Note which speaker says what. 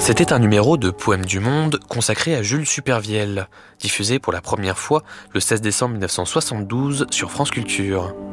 Speaker 1: C'était un numéro de Poèmes du Monde consacré à Jules Supervielle, diffusé pour la première fois le 16 décembre 1972 sur France Culture.